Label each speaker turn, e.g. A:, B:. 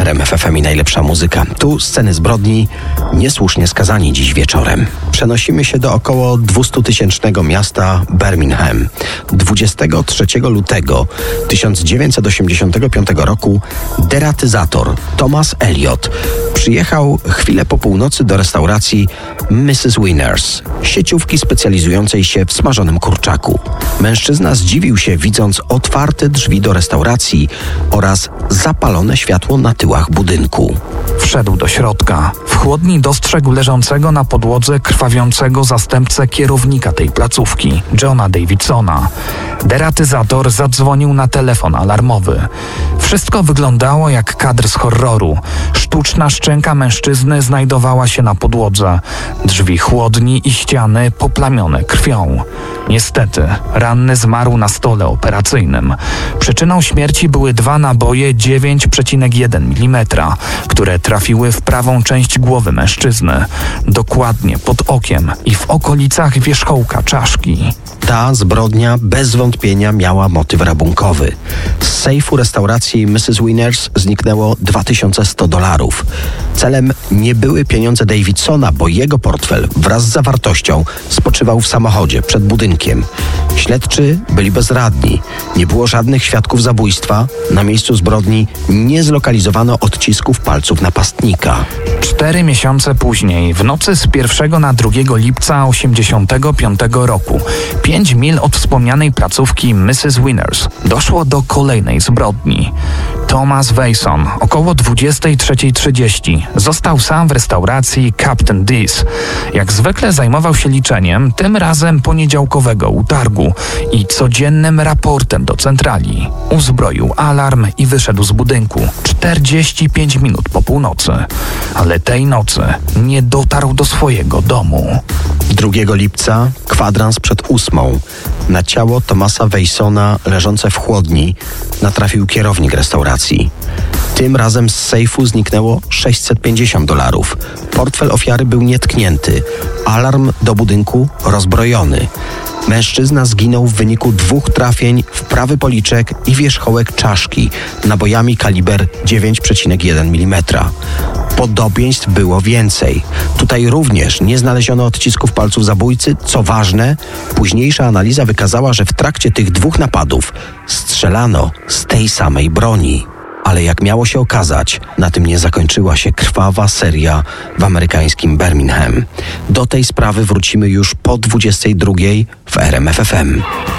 A: RMF FM i najlepsza muzyka. Tu sceny zbrodni, niesłusznie skazani dziś wieczorem. Przenosimy się do około 200-tysięcznego miasta Birmingham. 23 lutego 1985 roku deratyzator Thomas Elliot przyjechał chwilę po północy do restauracji Mrs. Winners, sieciówki specjalizującej się w smażonym kurczaku. Mężczyzna zdziwił się, widząc otwarte drzwi do restauracji oraz zapalone światło na tyłach budynku.
B: Wszedł do środka. W chłodni dostrzegł leżącego na podłodze krwawiącego zastępcę kierownika tej placówki, Johna Davidsona. Deratyzator zadzwonił na telefon alarmowy. Wszystko wyglądało jak kadr z horroru. Sztuczna szczęka mężczyzny znajdowała się na podłodze. Drzwi chłodni i ściany poplamione krwią. Niestety, ranny zmarł na stole operacyjnym. Przyczyną śmierci były 2 naboje 9,1 mm, które trafiły w prawą część głowy mężczyzny, dokładnie pod okiem i w okolicach wierzchołka czaszki.
A: Ta zbrodnia bez wątpienia miała motyw rabunkowy. Z sejfu restauracji Mrs. Winners zniknęło $2100. Celem nie były pieniądze Davidsona, bo jego portfel wraz z zawartością spoczywał w samochodzie przed budynkiem. Śledczy byli bezradni. Nie było żadnych świadków zabójstwa. Na miejscu zbrodni nie zlokalizowano odcisków palców napastnika.
B: 4 miesiące później, w nocy z 1 na 2 lipca 1985 roku, 5 mil od wspomnianej placówki Mrs. Winners, doszło do kolejnej zbrodni. Thomas Wayson, około 23:30, został sam w restauracji Captain D's. Jak zwykle zajmował się liczeniem, tym razem poniedziałkowego utargu i codziennym raportem do centrali. Uzbroił alarm i wyszedł z budynku 45 minut po północy. Ale tej nocy nie dotarł do swojego domu.
A: 2 lipca, kwadrans przed 8, na ciało Thomasa Waysona leżące w chłodni natrafił kierownik restauracji. Tym razem z sejfu zniknęło $650. Portfel ofiary był nietknięty. Alarm do budynku rozbrojony. Mężczyzna zginął w wyniku 2 trafień w prawy policzek i wierzchołek czaszki nabojami kaliber 9,1 mm. Podobieństw było więcej. Tutaj również nie znaleziono odcisków palców zabójcy. Co ważne, późniejsza analiza wykazała, że w trakcie tych 2 napadów strzelano z tej samej broni. Ale jak miało się okazać, na tym nie zakończyła się krwawa seria w amerykańskim Birmingham. Do tej sprawy wrócimy już po 22:00 w RMF FM.